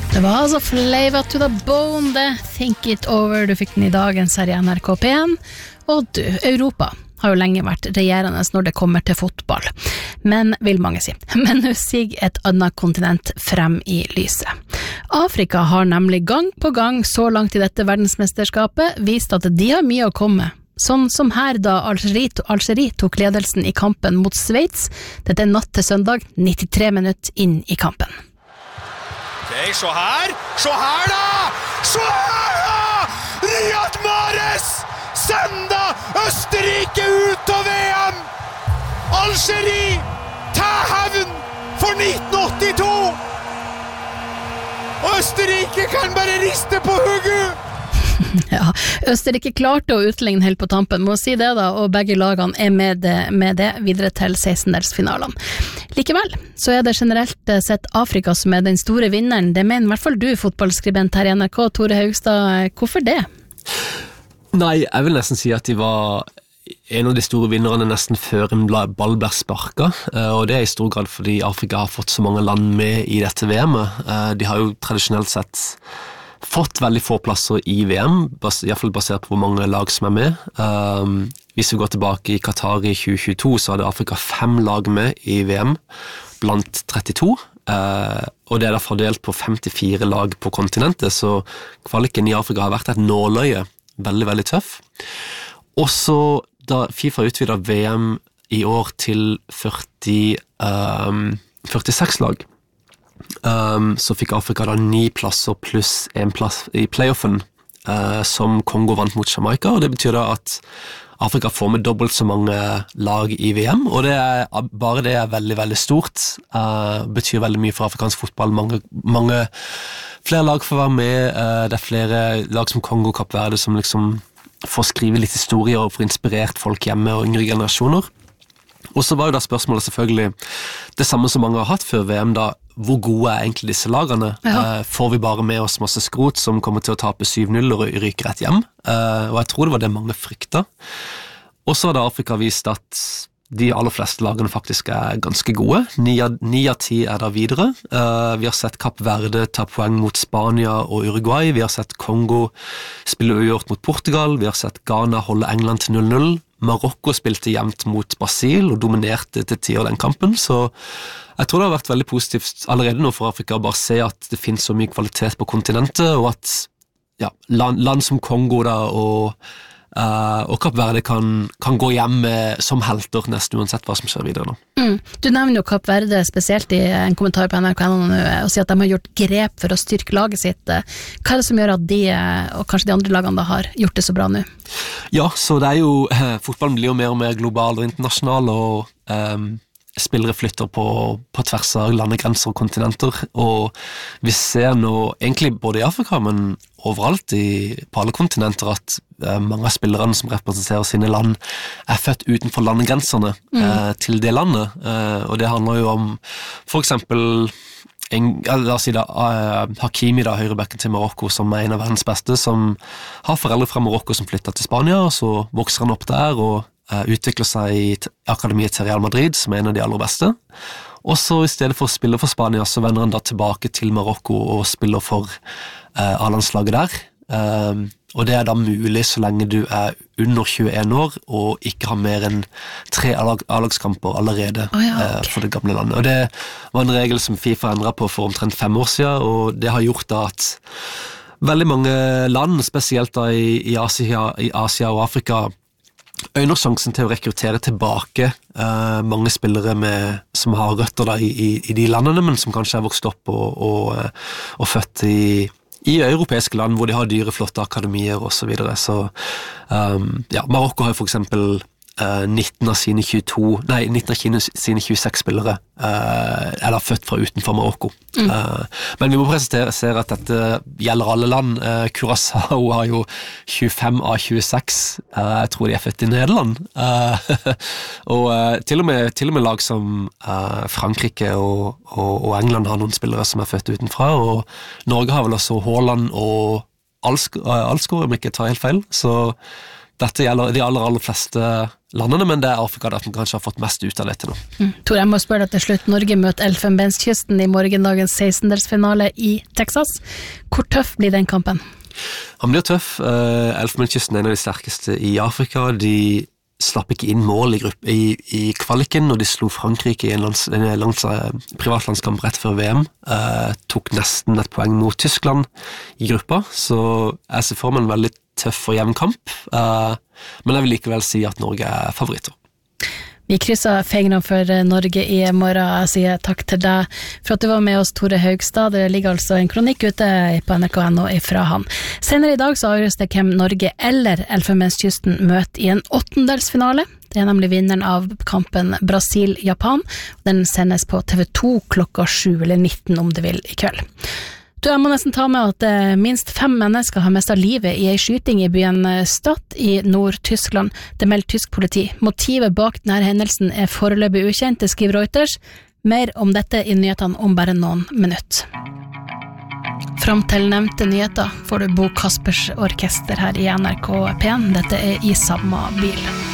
Det var altså Flavor to the Bone, det Think It Over. Du fikk den I dagens serie NRK P1. Og du, Europa har jo lenge vært regjerende når det kommer til fotball. Men, vil mange si. Men nå siger et annet kontinent frem I lyset. Afrika har nemlig gang på gang så langt I dette verdensmesterskapet vist at de har mye å komme. Sånn som her da Algerie tok ledelsen I kampen mot Sveits. Dette natt til søndag, 93 minutter inn I kampen. Okay, så her da! Så her da! Riyad Mahrez sender Østerrike ut av VM! Algerie tar hevn for 1982! Østerrike kan bare riste på hugget! Ja, Østerrike klarte å utligne helt på tampen, må si det da, og begge lagene med det videre til 16-delsfinalene. Likevel, så det generelt sett Afrika som den store vinneren. Det mener I hvert fall du, fotballskribent her I NRK, Tore Haugstad. Hvorfor det? Nei, jeg vil nesten si at de var en av de store vinnerne nesten før en ball ble sparket, og det I stor grad fordi Afrika har fått så mange land med I dette VM-et. De har jo tradisjonelt sett fått veldig få plasser I VM, I hvert fall basert på hvor mange lag som med. Hvis vi går tilbake I Qatar I 2022, så hadde Afrika 5 lag med I VM, blant 32, og det da fordelt på 54 lag på kontinentet, så kvaliken I Afrika har vært et nåløye, veldig, veldig tøff. Og så da FIFA utvidet VM I år til 46 lag, så fikk Afrika da 9 plasser pluss 1 plass I playoffen som Kongo vant mot Jamaica, og det betyr da at Afrika får med dobbelt så mange lag I VM, og bare det veldig, veldig stort, betyr veldig mye for afrikansk fotball. Mange flere lag får være med, det flere lag som Kongo, Kapp Verde, som liksom får skrive litt historier og får inspirert folk hjemme og yngre generasjoner. Og så var jo da spørsmålet selvfølgelig det samme som mange har hatt før VM da, hvor gode egentlig disse lagene? Ja. Får vi bare med oss masse skrot som kommer til å tape 7-0 og ryker rett hjem? Og jeg tror det var det mange frykta. Og så hadde Afrika vist at de aller fleste lagene faktisk ganske gode. 9 av 10 da videre. Vi har sett Kapp Verde ta poeng mot Spania og Uruguay. Vi har sett Kongo spille uavgjort mot Portugal. Vi har sett Ghana holde England til 0-0. Marokko spilte jevnt mot Brasil og dominerte til tider den kampen, så jeg tror det har vært veldig positivt allerede nå for Afrika å bare se at det finnes så mye kvalitet på kontinentet, og at ja, land som Kongo da, og Kapp Verde kan gå hjem som helter nesten uansett hva som skjer videre nå. Du nevner jo Kapp Verde spesielt I en kommentar på NRK og sier at de har gjort grep for å styrke laget sitt. Hva det som gjør at de, og kanskje de andre lagene da, har gjort det så bra nå? Ja, så det jo, fotballen blir jo mer og mer global og internasjonal, og spillere flytter på tvers av landegrenser og kontinenter, og vi ser nå egentlig både I Afrika, men overalt på alle kontinenter at mange av spillerne som representerer sine land født utenfor landegrenserne til det landet, og det handler jo om for eksempel la oss si da, Hakimi da, høyrebekken til Marokko som en av verdens beste, som har foreldre fra Marokko som flyttet til Spania, og så vokser han opp der og utvikler seg I akademiet til Real Madrid, som en av de aller beste. Og så I stedet for å spille for Spania, så vender han da tilbake til Marokko og spiller for A-landslaget der. Og det da mulig så lenge du under 21 år og ikke har mer enn 3 A-lagskamper allerede for det gamle landet. Og det var en regel som FIFA endret på for omtrent 5 år siden, og det har gjort da at veldig mange land, spesielt da I Asia og Afrika, øyner sjansen til å rekruttere tilbake mange spillere som har røtter da I de landene, men som kanskje vokst opp og født I europeiske land hvor de har dyre, flotte akademier og så videre. Så ja, Marokko har for eksempel 19 av sine 26 spillere født fra utenfor Marokko. Men vi må presisere at dette gjelder alle land. Curaçao har jo 25 av 26. Jeg tror de født I Nederland. Og til og med lag som Frankrike og England har noen spillere som født utenfra, og Norge har vel også Haaland og Alsgaard, om jeg ikke tar helt feil. Så dette gjelder de aller fleste landene, men det Afrika der som kanskje har fått mest ut av dette nå. Tor, jeg må spørre deg til slutt. Norge møter Elfenbenskysten i morgendagens 16-delsfinale i Texas. Hvor tøff blir den kampen? Han blir tøff. Elfenbenskysten er en av de sterkeste i Afrika. De slapp ikke inn mål i kvaliken, og de slo Frankrike i en privatlandskamp rett før VM. Tok nesten et poeng mot Tyskland i gruppa, så jeg ser for meg en veldig tøff og jevn kamp, men jeg vil likevel si at Norge er favoritter. Vi krysser fingrene for Norge i morgen. Jeg sier takk til deg for at du var med oss, Tore Haugstad. Det ligger altså en kronikk ute på NRK.no fra han. Senere i dag så avgjøres det hvem Norge eller Elfenbenskysten møter i en 8-delsfinale. Det er nemlig vinneren av kampen Brasil-Japan. Den sendes på TV2 klokka 7 eller 19 om du vil i kveld. Jeg må nesten ta med at minst 5 mennesker har mistet livet i en skyting i byen Stad i Nord-Tyskland. Det melder tysk politi. Motivet bak denne hendelsen er foreløpig ukjent, det skriver Reuters. Mer om dette i nyhetene om bare noen minutter. Fram til nevnte nyheter får du Bo Kaspers orkester her i NRK P1. Dette er I samme bil.